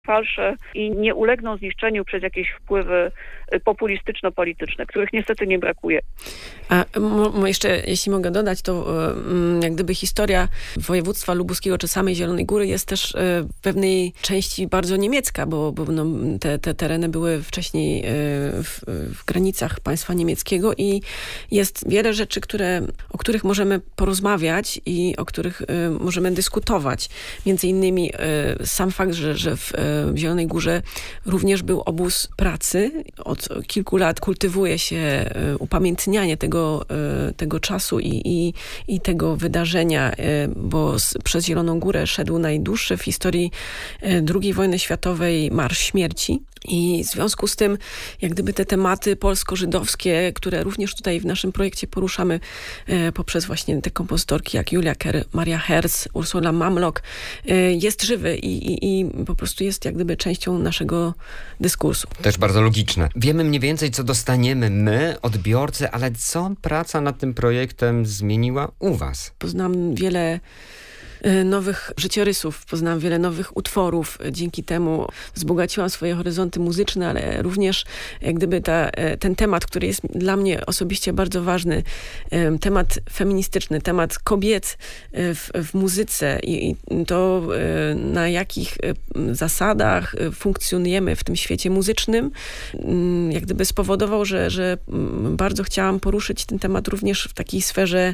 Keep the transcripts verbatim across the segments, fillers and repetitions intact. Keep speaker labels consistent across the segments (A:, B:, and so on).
A: falsze i nie ulegną zniszczeniu przez jakieś wpływy populistyczno-polityczne, których niestety nie brakuje.
B: A m- jeszcze, jeśli mogę dodać, to y, jak gdyby historia województwa lubuskiego czy samej Zielonej Góry jest też y, w pewnej części bardzo niemiecka, bo, bo no, te, te tereny były wcześniej y, w, w granicach państwa niemieckiego i jest wiele rzeczy, które, o których możemy porozmawiać i o których y, możemy dyskutować. Między innymi y, sam fakt, że, że w, w Zielonej Górze również był obóz pracy. Od kilku lat kultywuje się upamiętnianie tego, tego czasu i, i, i tego wydarzenia, bo z, przez Zieloną Górę szedł najdłuższy w historii drugiej wojny światowej Marsz Śmierci. I w związku z tym, jak gdyby te tematy polsko-żydowskie, które również tutaj w naszym projekcie poruszamy e, poprzez właśnie te kompozytorki jak Julia Kerr, Maria Herz, Ursula Mamlok, e, jest żywy i, i, i po prostu jest jak gdyby częścią naszego dyskursu.
C: Też bardzo logiczne. Wiemy mniej więcej, co dostaniemy my, odbiorcy, ale co praca nad tym projektem zmieniła u was?
B: Poznam wiele nowych życiorysów, poznałam wiele nowych utworów. Dzięki temu wzbogaciłam swoje horyzonty muzyczne, ale również jak gdyby ta, ten temat, który jest dla mnie osobiście bardzo ważny, temat feministyczny, temat kobiet w, w muzyce i, i to na jakich zasadach funkcjonujemy w tym świecie muzycznym, jak gdyby spowodował, że, że bardzo chciałam poruszyć ten temat również w takiej sferze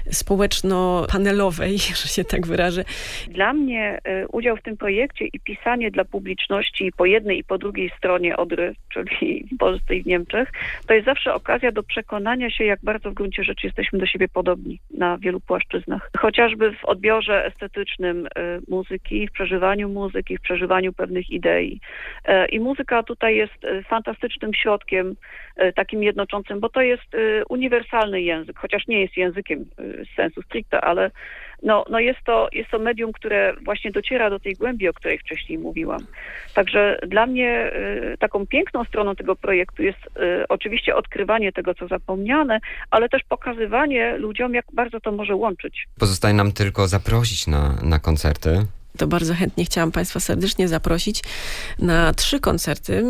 B: społeczno-panelowej, że się tak wyrażę.
A: Dla mnie y, udział w tym projekcie i pisanie dla publiczności po jednej i po drugiej stronie Odry, czyli w Polsce i w Niemczech, to jest zawsze okazja do przekonania się, jak bardzo w gruncie rzeczy jesteśmy do siebie podobni na wielu płaszczyznach. Chociażby w odbiorze estetycznym y, muzyki, w przeżywaniu muzyki, w przeżywaniu pewnych idei. Y, I muzyka tutaj jest y, fantastycznym środkiem y, takim jednoczącym, bo to jest y, uniwersalny język, chociaż nie jest językiem y, z sensu stricte, ale No, no jest to, jest to medium, które właśnie dociera do tej głębi, o której wcześniej mówiłam. Także dla mnie y, taką piękną stroną tego projektu jest y, oczywiście odkrywanie tego, co zapomniane, ale też pokazywanie ludziom, jak bardzo to może łączyć.
C: Pozostaje nam tylko zaprosić na, na koncerty.
B: To bardzo chętnie chciałam Państwa serdecznie zaprosić na trzy koncerty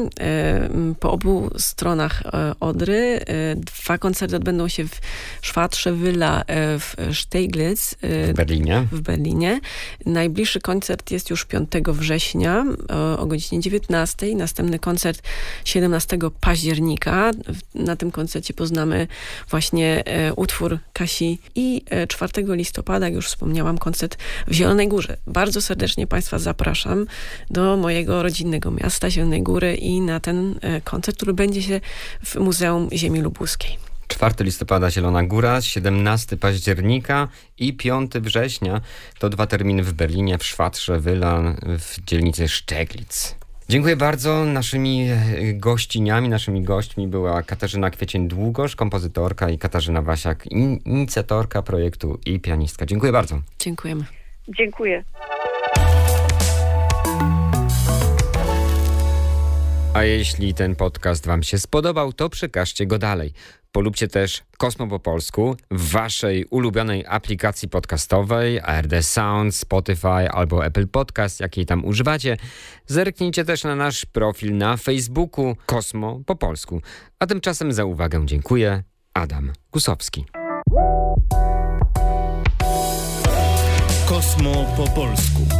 B: po obu stronach Odry. Dwa koncerty odbędą się w Schwarze Villa w Steglitz
C: w Berlinie.
B: w Berlinie. Najbliższy koncert jest już piątego września o, o godzinie dziewiętnastej. Następny koncert siedemnastego października. Na tym koncercie poznamy właśnie utwór Kasi i czwartego listopada, jak już wspomniałam, koncert w Zielonej Górze. Bardzo serdecznie Państwa zapraszam do mojego rodzinnego miasta Zielonej Góry i na ten koncert, który będzie się w Muzeum Ziemi Lubuskiej.
C: czwartego listopada Zielona Góra, siedemnastego października i piątego września to dwa terminy w Berlinie, w Schwarze Villa, w dzielnicy Steglitz. Dziękuję bardzo. Naszymi gościniami, naszymi gośćmi była Katarzyna Kwiecień-Długosz, kompozytorka, i Katarzyna Wasiak, inicjatorka projektu i pianistka. Dziękuję bardzo.
B: Dziękujemy.
A: Dziękuję.
C: A jeśli ten podcast wam się spodobał, to przekażcie go dalej. Polubcie też Kosmo po polsku w waszej ulubionej aplikacji podcastowej, A R D Sound, Spotify albo Apple Podcast, jakiej tam używacie. Zerknijcie też na nasz profil na Facebooku Kosmo po polsku. A tymczasem za uwagę dziękuję. Adam Gusowski.
D: Kosmo po polsku.